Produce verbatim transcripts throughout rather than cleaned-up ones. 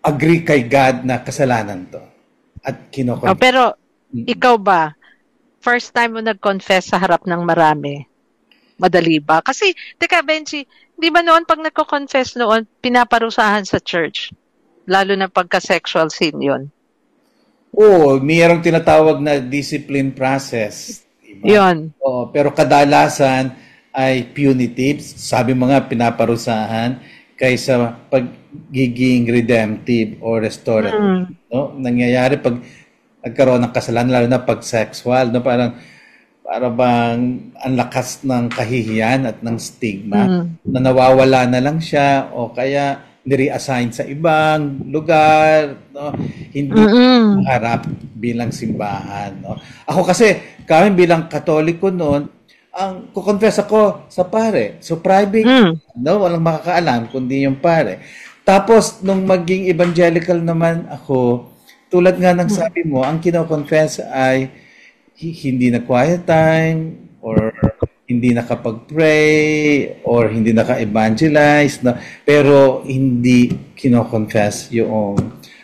agree kay God na kasalanan to. At kinokonfess. Oh, pero mm-hmm. ikaw ba, first time mo nag-confess sa harap ng marami, madali ba? Kasi, teka Benji, di ba noon pag nagko-confess noon, pinaparusahan sa church? Lalo na pagka-sexual sin yun. Oo, mayroong tinatawag na discipline process. Diba? Yun. Oo, pero kadalasan ay punitive. Sabi mga pinaparusahan kaysa pagiging redemptive or restorative. Mm. No? Nangyayari pag nagkaroon ng kasalanan, lalo na pag sexual, no? Parang para bang ang lakas ng kahihiyan at ng stigma mm. na nawawala na lang siya o kaya ni-reassign sa ibang lugar, no? Hindi Mm-mm. maharap bilang simbahan, no? Ako kasi, kami bilang Katoliko noon, ang kukonfess ako sa pare. So private, mm. no? Walang makakaalam kundi yung pare. Tapos, nung maging evangelical naman ako, tulad nga ng sabi mo, ang kino-confess ay hindi na quiet time or hindi nakapag-pray or hindi naka-evangelize, no? Pero hindi kino-confess yung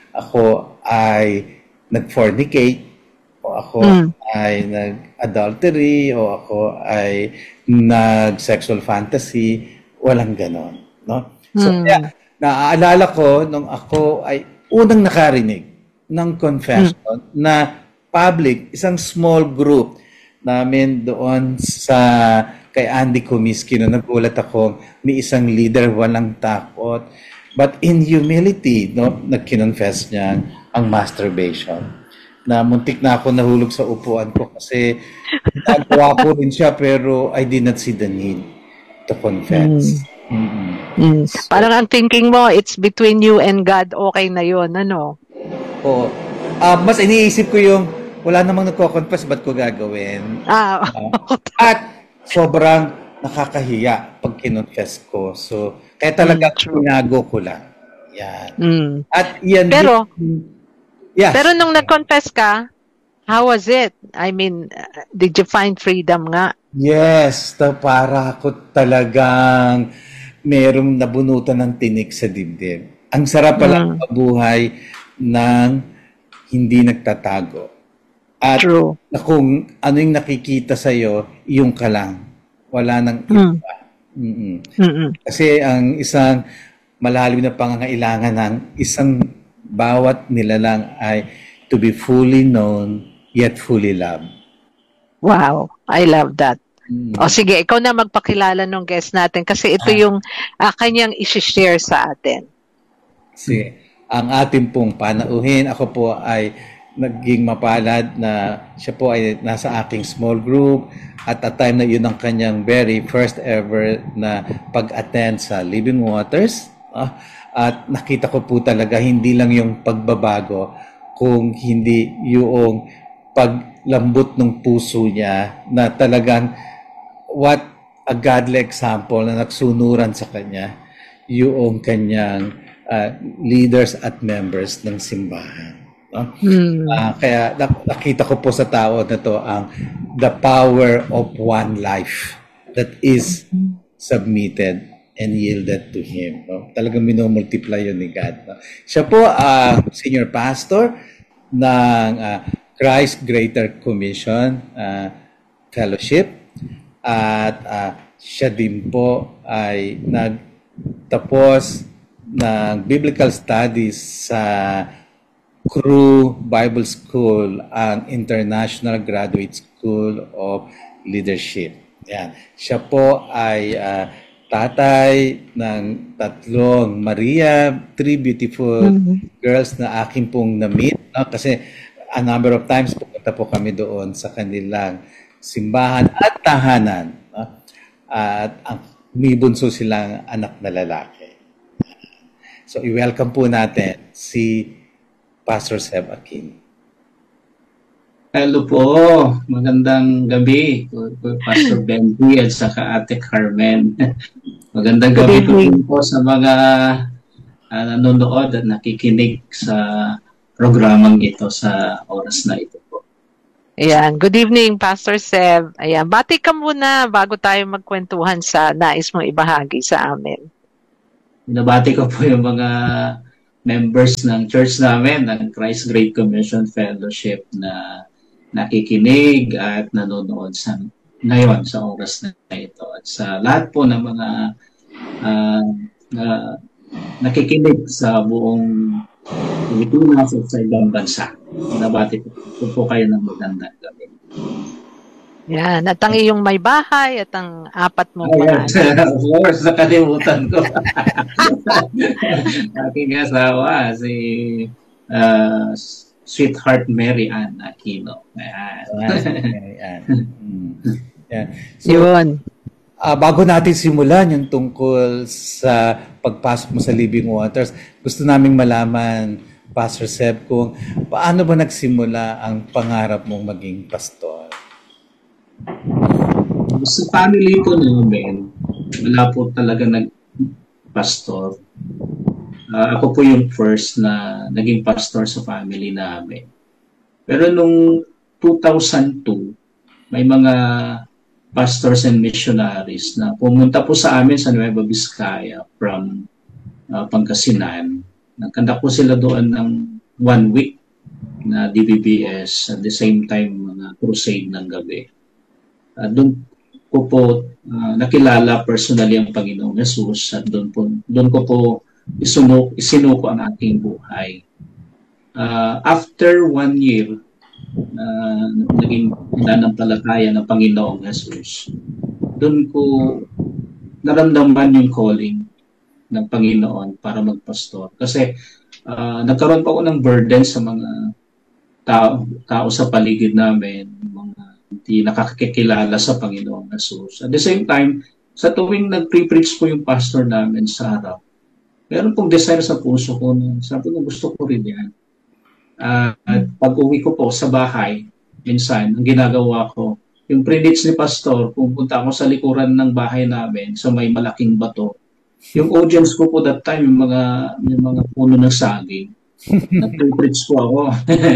ako ay nag-fornicate o ako mm. ay nag-adultery o ako ay nag-sexual fantasy. Walang ganon, no? So, mm. kaya, naaalala ko nung ako ay unang nakarinig ng confession mm. na public, isang small group namin doon sa kay Andy Comiskey na nagulat ako, may isang leader walang takot, but in humility, no, nagkinonfess niya ang masturbation. Na muntik na ako nahulog sa upuan ko kasi nagawa ko rin siya pero I did not see the need to confess. Mm. Mm-hmm. Mm. So, parang ang thinking mo, it's between you and God, okay na yun, ano? Oo. Uh, mas iniisip ko yung wala namang nagko-confess, ba't ko gagawin? Ah. Uh, at sobrang nakakahiya pag kinonfess ko. So, kaya talaga mm, tinago ko lang. Yan. Mm. At yan. Pero, din, yes. pero nung nag-confess ka, how was it? I mean, did you find freedom nga? Yes. Ta, para ako talagang merong nabunutan ng tinik sa dibdib. Ang sarap pala mm. mabuhay ng hindi nagtatago. At True. Na kung ano yung nakikita sa'yo, yung ka lang. Wala nang iba. Mm. Mm-mm. Kasi ang isang malalim na pangangailangan ng isang bawat nilalang ay to be fully known yet fully loved. Wow, I love that. Mm. O sige, ikaw na magpakilala ng guest natin kasi ito ah. yung uh, kanyang isi-share sa atin. Sige. Ang ating pong panauhin, ako po ay naging mapalad na siya po ay nasa aking small group at at time na yun ang kanyang very first ever na pag-attend sa Living Waters. Uh, at nakita ko po talaga hindi lang yung pagbabago kung hindi yung paglambot ng puso niya na talagang what a godly example na nagsunuran sa kanya yung kanyang uh, leaders at members ng simbahan. No? Hmm. Uh, kaya nakita ko po sa tao na to ang the power of one life that is submitted and yielded to Him. No? Talagang minomultiply yun ni God. No? Siya po ang uh, senior pastor ng uh, Christ Greater Commission uh, Fellowship at uh, siya din po ay nagtapos ng biblical studies sa Cru Bible School, ang International Graduate School of Leadership. Yan. Siya po ay uh, tatay ng tatlong Maria, three beautiful mm-hmm. girls na akin pong na-meet. No? Kasi a number of times pupunta po kami doon sa kanilang simbahan at tahanan. No? At ang may bunso silang anak na lalaki. So, i-welcome po natin si Pastor Seb Aquino. Hello po. Magandang gabi po, Pastor Benji at saka Ate Carmen. Magandang gabi po, po sa mga uh, nanonood at nakikinig sa programang ito sa oras na ito po. Ayan. Good evening, Pastor Seb. Ayan. Bati ka muna bago tayo magkwentuhan sa nais mong ibahagi sa amin. Binabati ko po yung mga members ng church namin, ng Christ Great Commission Fellowship na nakikinig at nanonood sa ngayon sa oras na ito. At sa lahat po ng mga uh, uh, nakikinig sa buong Pilipinas at sa ibang bansa. Nabati po, po kayo ng magandang gabi. Yan, at ang iyong may bahay at ang apat mong oh, mga yes. Of course, nakalimutan ko. Aking asawa, si uh, Sweetheart Mary Ann Aquino. Ayan. Mary Ann. Mm. Yeah. So, yun. Uh, bago natin simulan yung tungkol sa pagpasok mo sa Living Waters, gusto naming malaman, Pastor Seb, kung paano ba nagsimula ang pangarap mong maging pastor? Sa family po namin, wala po talaga nag-pastor. Uh, ako po yung first na naging pastor sa family namin. Pero nung two thousand two, may mga pastors and missionaries na pumunta po sa amin sa Nueva Vizcaya from uh, Pangasinan. Nagkanda po sila doon ng one week na D B B S at the same time mga crusade ng gabi. Uh, doon ko po uh, nakilala personally ang Panginoong Jesus at doon po doon ko po isunuko, isinuko ang aking buhay. Uh, after one year uh, naging nananampalataya ng Panginoong Jesus, doon ko naramdaman yung calling ng Panginoon para magpastor. Kasi uh, nagkaroon pa ako ng burden sa mga tao, tao sa paligid namin, mga hindi nakakakilala sa Panginoong Jesus. At the same time, sa tuwing nag-preach ko yung pastor namin sa harap, meron pong desire sa puso ko na sabi ko, gusto ko rin yan. Uh, at pag-uwi ko po sa bahay, minsan, ang ginagawa ko, yung pre-preach ni pastor, pumunta ako sa likuran ng bahay namin sa may malaking bato. Yung audience ko po that time, yung mga, yung mga puno ng saging, nag-preach ko ako.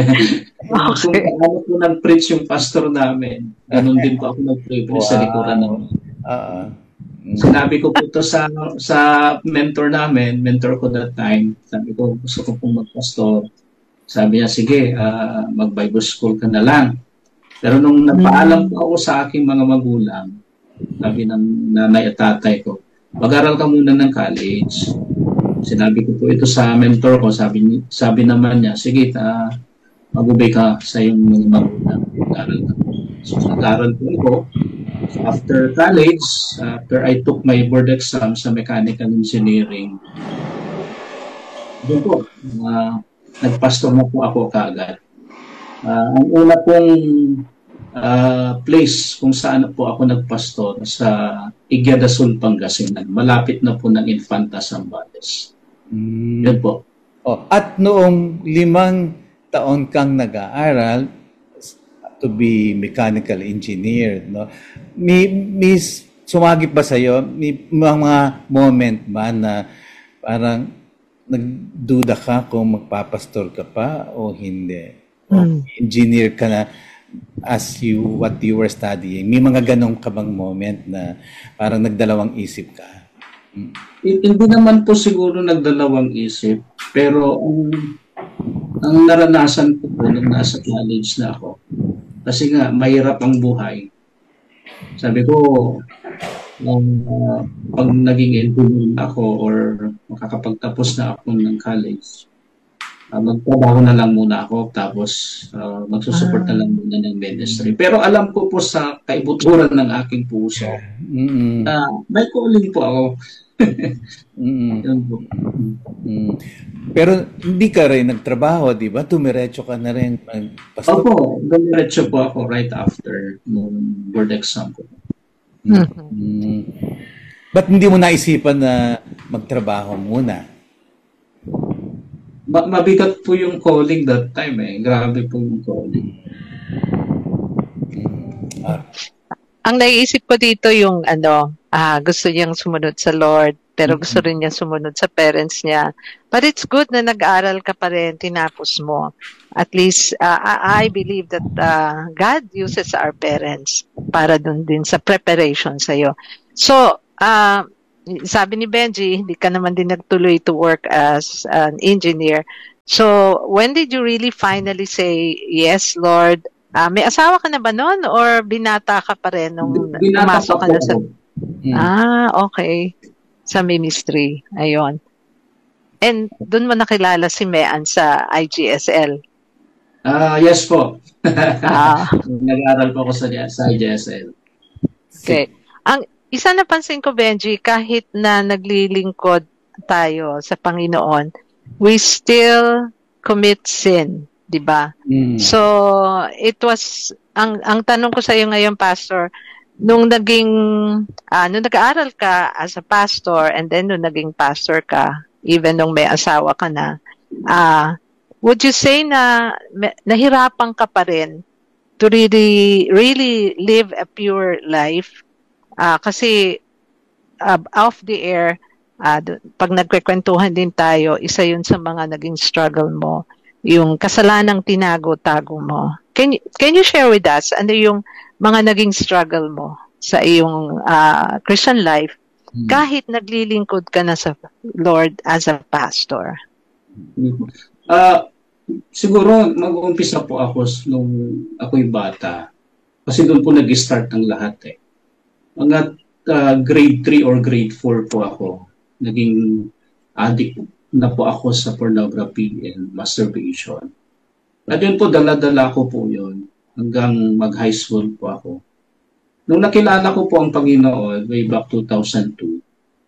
Okay. Kung ano po nag-preach yung pastor namin, ganun din po ako nag-preach wow. sa likuran ng uh, Sinabi ko po ito sa, sa mentor namin, mentor ko that time, sabi ko, gusto ko pong mag-pastor. Sabi niya, sige, uh, mag-Bible school ka na lang. Pero nung napaalam po ako sa aking mga magulang, sabi ng nanay at tatay ko, mag-aral ka muna ng college. Sinabi ko po ito sa mentor ko, sabi, sabi naman niya, sige, ta, mag-ubay ka sa iyong mga magulang. Mag-aral ka. So, nag-aral po ako. So, after college, after I took my board exam sa mechanical engineering, doon po, uh, nagpastor na po ako kaagad. Uh, ang una pong uh, place kung saan po ako nagpastor sa Igya da Sul, Pangasinan. Malapit na po ng Infanta Zambales. Mm. Yun po. Oh, at noong limang taon kang nag-aaral to be mechanical engineer, no? May, may sumagip ba sa'yo? May mga moment ba na parang nagduda ka kung magpapastor ka pa o hindi? Mm. O engineer ka na as you, what you were studying? May mga ganong ka bang moment na parang nagdalawang isip ka? Mm. Hindi naman po siguro nagdalawang isip, pero ang, ang naranasan ko po nung nasa college na ako, kasi nga mahirap ang buhay. Sabi ko, um, uh, pag naging engineer ako or makakapagtapos na ako ng college, uh, magtrabaho na lang muna ako tapos uh, magsusupport na lang muna ng ministry. Pero alam ko po sa kaibuturan ng aking puso, mm-hmm. uh, may calling po ako. mm-hmm. Yun po. Mm-hmm. Pero hindi ka rin nagtrabaho, di ba? Tumiretso ka na rin. Pastor. Opo, tumiretso po ako right after nung board exam ko. Mm-hmm. Ba't hindi mo naisipan na magtrabaho muna? Ma- mabigat po yung calling that time eh. Grabe po yung calling. Mm-hmm. Ah. Ang naiisip ko dito yung ano, ah, gusto niyang sumunod sa Lord, pero gusto rin niya sumunod sa parents niya. But it's good na nag-aral ka pa rin, tinapos mo. At least, uh, I believe that uh, God uses our parents para dun din sa preparation sa'yo. So, uh, sabi ni Benji, hindi ka naman din nagtuloy to work as an engineer. So, when did you really finally say, yes, Lord? Uh, may asawa ka na ba noon or binata ka pa rin nung Binata pumasok pa ka po na sa... ako. Mm. Ah, okay. Sa ministry. Ayun. And doon mo nakilala si Mean sa I G S L. Ah, yes po. Ah, Nag-aaral po ako sa, sa I G S L. okay. Ang isa napansin ko, Benji, kahit na naglilingkod tayo sa Panginoon, we still commit sin, di ba? Mm. So, it was, ang ang tanong ko sa iyo ngayon, Pastor, nung naging, ah, nung nag-aaral ka as a pastor and then nung naging pastor ka, even nung may asawa ka na, ah, would you say na me- nahirapan ka pa rin to really, really live a pure life? Ah, kasi uh, off the air, uh, pag nagkwekwentuhan din tayo, isa yun sa mga naging struggle mo, yung kasalanang tinago-tago mo. Can you, can you share with us ano yung mga naging struggle mo sa iyong uh, Christian life Mm. kahit naglilingkod ka na sa Lord as a pastor? Ah, siguro mag-uumpisa po ako nung ako'y bata. Kasi doon po nag-start ang lahat eh. Mga uh, grade three or grade four po ako. Naging addict na po ako sa pornography and masturbation. At yun po, dala-dala ko po yun hanggang mag-high school po ako. Nung nakilala ko po ang Panginoon way back two thousand two,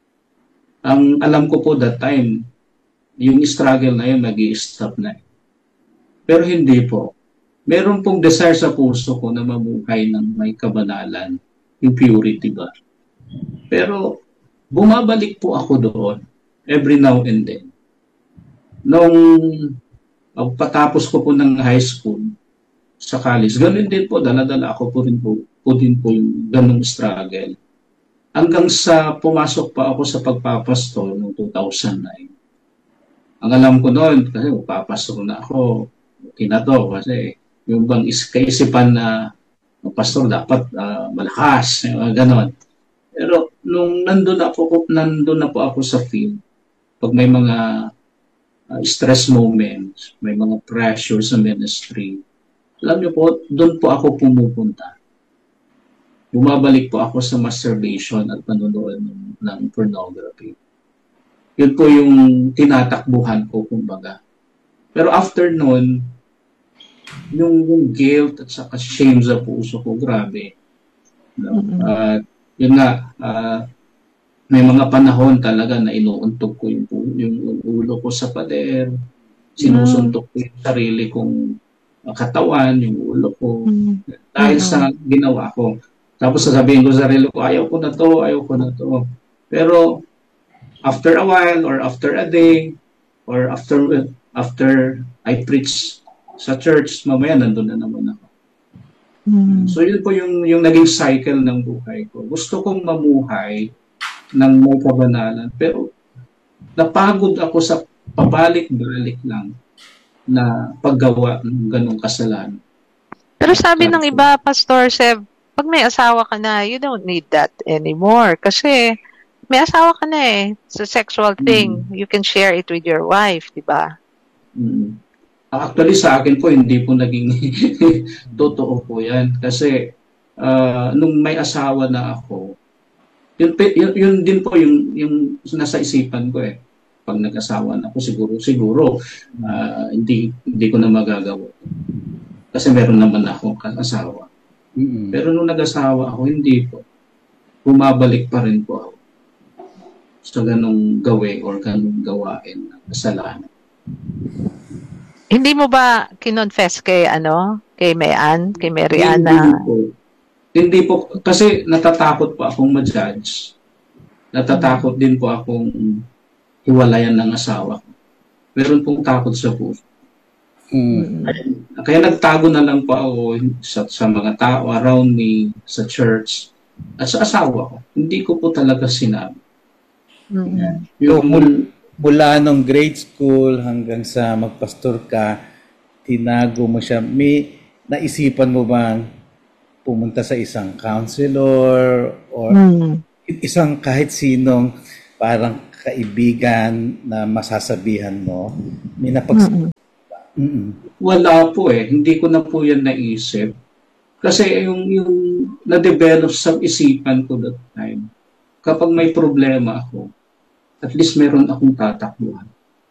ang alam ko po that time, yung struggle na yun nag-i-stop na. Pero hindi po. Meron pong desire sa puso ko na mamuhay ng may kabanalan, yung purity ba. Pero bumabalik po ako doon every now and then. Nung pagpatapos ko po ng high school sa college, ganun din po, dala-dala ako po rin po, po din po yung ganung struggle. Hanggang sa pumasok pa ako sa pagpapastor noong two thousand nine. Ang alam ko noon, kasi papasok na ako, kinato, kasi yung bang is, kaisipan na pastor dapat uh, malakas, uh, ganon. Pero nung nandun na po, nandun na po ako sa field, pag may mga uh, stress moments, may mga pressure sa ministry, alam niyo po, doon po ako pumupunta. Bumabalik po ako sa masturbation at panonood ng, ng pornography. Yun po yung tinatakbuhan ko, kumbaga. Pero after noon, yung, yung guilt at saka shame sa puso ko, grabe. No? Mm-hmm. Uh, yun nga, uh, may mga panahon talaga na inuuntog ko yung, yung ulo ko sa pader, sinusuntok ko yung sarili kong katawan, yung ulo ko, mm-hmm. dahil sa ginawa ko. Tapos sasabihin ko sa sarili ko, ayaw ko na to, ayaw ko na to. Pero after a while or after a day or after after I preach sa church, mamaya nandun na naman ako. Mm. So yun po yung, yung naging cycle ng buhay ko. Gusto kong mamuhay ng may kabanalan, pero napagod ako sa pabalik-balik lang na paggawa ng ganong kasalanan. Pero sabi ng iba, Pastor Seb, pag may asawa ka na, you don't need that anymore. Kasi may asawa ka na eh. It's a sexual thing. Mm. You can share it with your wife, di ba? Mm. Actually, sa akin po, hindi po naging totoo po yan. Kasi uh, nung may asawa na ako, yun, yun, yun din po yung, yung nasa isipan ko eh. Pag nag-asawa na ako, siguro, siguro, uh, hindi, hindi ko na magagawa. Kasi meron naman akong asawa. Mm-hmm. Pero nung nag-asawa ako, hindi po. Bumabalik pa rin po ako sa ganong gawe or ganong gawain ng kasalanan. Hindi mo ba kinonfess kay ano, kay Mean, kay Mariana? Hindi po. Hindi po kasi natatakot po akong ma-judge. Natatakot din po akong hiwalayan ng asawa ko. Meron pong takot sa puso. Mm. Kaya nagtago na lang po ako sa, sa mga tao around me, sa church, at sa asawa ko. Hindi ko po talaga sinabi. Mm-hmm. Yung, so, mul- mula nung grade school hanggang sa magpastor ka, tinago mo siya. May naisipan mo bang pumunta sa isang counselor or mm. isang kahit sinong parang kaibigan na masasabihan mo, may napagsasabi. Mm-mm. Wala po eh. Hindi ko na po yan naisip. Kasi yung, yung na-develop sa isipan ko that time, kapag may problema ako, at least meron akong tatakbuhan.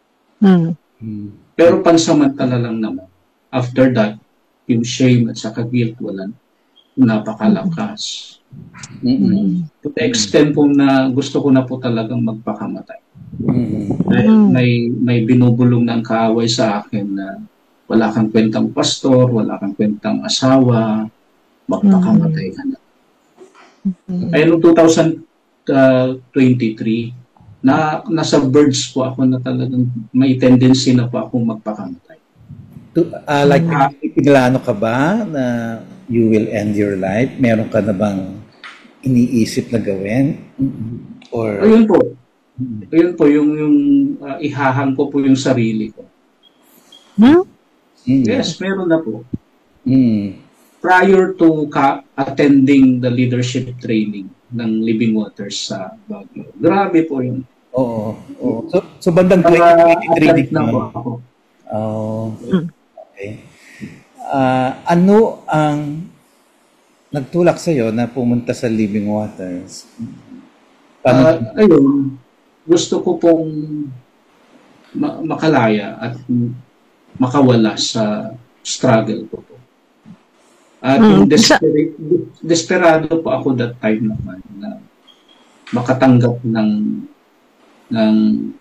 Mm. Pero pansamantala lang naman. After that, yung shame at saka guilt, wala, napakalakas. Mm-mm. To the extent po na gusto ko na po talagang magpakamatay. Mm-mm. Dahil may, may binubulong ng kaaway sa akin na wala kang kwentang pastor, wala kang kwentang asawa, magpakamatay ka na. Kaya noong two thousand twenty-three, na, nasa verge po ako na talagang may tendency na po akong magpakamatay. To, uh, like, pinlano ka ba na you will end your life? Meron ka na bang iniisip na gawin? Or... Ayun po. Ayun po, yung, yung uh, ihahang ko po yung sarili ko. Hmm? Mm. Yes, meron na po. Mm. Prior to ka- attending the leadership training ng Living Waters sa Baguio. Grabe po yun. Oo. oo. So, so bandang Uh, twenty twenty-three na po naman. ako. Oh, okay. Uh, ano ang nagtulak sa'yo na pumunta sa Living Waters? Uh, ayun, gusto ko pong ma- makalaya at makawala sa struggle ko po. At Mm, yung desper- desperado po ako that time naman na makatanggap ng ng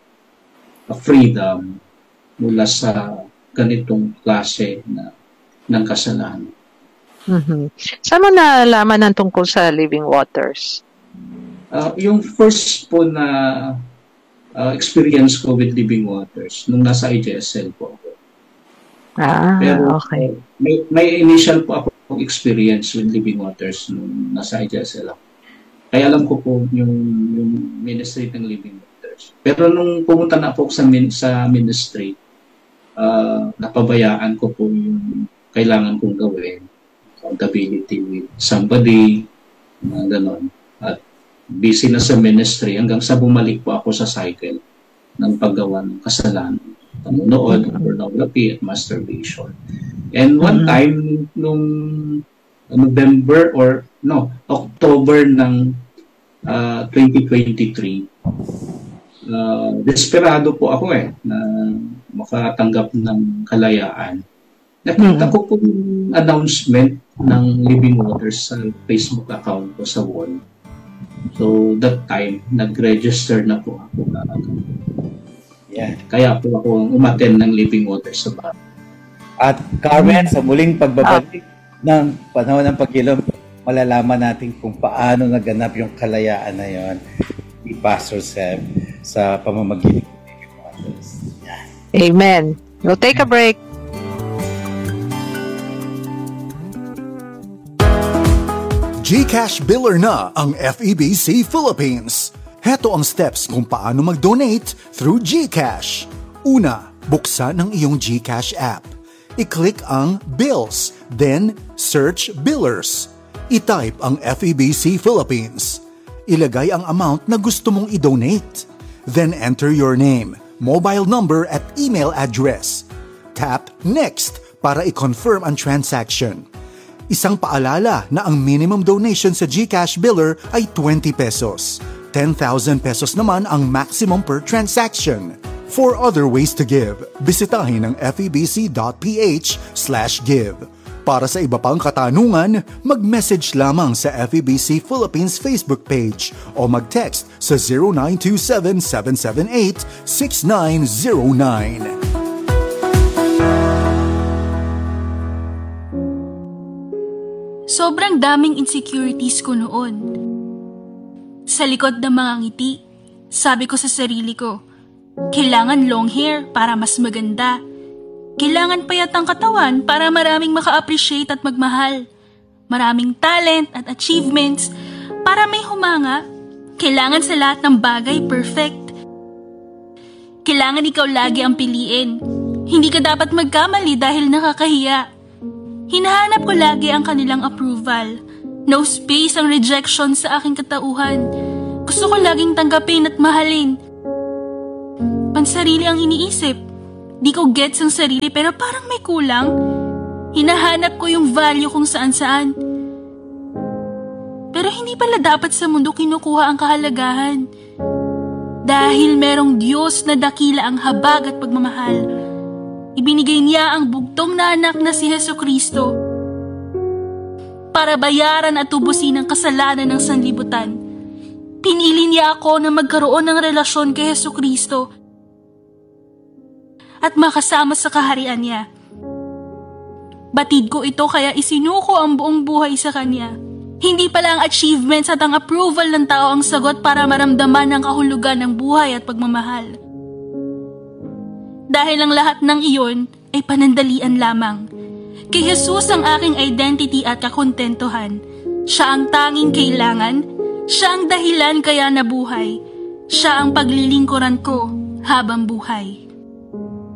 freedom mula sa ganitong klase na ng kasalanan. Mhm. Saan mo nalaman ng tungkol sa Living Waters? Uh, yung first po na uh, experience ko with Living Waters nung nasa I J S L po ako. Ah, Pero okay. may, may initial po ako experience with Living Waters nung nasa I J S L ako. Kaya alam ko po yung, yung ministry ng Living Waters. Pero nung pumunta na po sa, min, sa ministry, uh, napabayaan ko po yung kailangan kong gawin. Accountability with somebody, uh, gano'n. At busy na sa ministry hanggang sa bumalik po ako sa cycle ng paggawa ng kasalanan. Panunood, pornography, at masturbation. And one mm-hmm. time, nung November or, no, October ng uh, twenty twenty-three, uh, desperado po ako eh, na makatanggap ng kalayaan. Nakita ko po yung announcement ng Living Waters sa Facebook account ko sa wall. So, that time, nag-register na po ako na yeah. Kaya po ako umattend ng Living Waters sa bahay. At Carmen, sa muling pagbabalik ng panahon ng pag-ilom, malalaman natin kung paano naganap yung kalayaan na yon ni Pastor Seb sa pamamagitan ng Living Waters. Yeah. Amen. We'll take a break. GCash biller na ang F E B C Philippines. Heto ang steps kung paano mag-donate through GCash. Una, buksan ang iyong GCash app. I-click ang Bills, then search Billers. I-type ang F E B C Philippines. Ilagay ang amount na gusto mong i-donate. Then enter your name, mobile number at email address. Tap Next para i-confirm ang transaction. Isang paalala na ang minimum donation sa GCash biller ay twenty pesos. ten thousand pesos naman ang maximum per transaction. For other ways to give, bisitahin ang febc.ph slash give. Para sa iba pang katanungan, mag-message lamang sa F E B C Philippines Facebook page o mag-text sa zero nine two seven, seven seven eight, six nine zero nine. Sobrang daming insecurities ko noon. Sa likod ng mga ngiti, sabi ko sa sarili ko, kailangan long hair para mas maganda. Kailangan payat ang katawan para maraming maka-appreciate at magmahal. Maraming talent at achievements para may humanga. Kailangan sa lahat ng bagay perfect. Kailangan ikaw lagi ang piliin. Hindi ka dapat magkamali dahil nakakahiya. Hinahanap ko lagi ang kanilang approval. No space ang rejection sa aking katauhan. Gusto ko laging tanggapin at mahalin. Pansarili ang iniisip. Di ko gets ang sarili pero parang may kulang. Hinahanap ko yung value kung saan-saan. Pero hindi pala dapat sa mundo kinukuha ang kahalagahan. Dahil merong Diyos na dakila ang habag at pagmamahal, ibinigay niya ang bugtong na anak na si Jesucristo para bayaran at tubusin ang kasalanan ng sanlibutan. Pinili niya ako na magkaroon ng relasyon kay Jesucristo at makasama sa kaharian niya. Batid ko ito kaya isinuko ang buong buhay sa Kanya. Hindi pala ang achievements at ang approval ng tao ang sagot para maramdaman ang kahulugan ng buhay at pagmamahal. Dahil ang lahat ng iyon ay panandalian lamang. Kay Jesus ang aking identity at kakontentuhan. Siya ang tanging kailangan. Siya ang dahilan kaya nabuhay. Siya ang paglilingkuran ko habang buhay.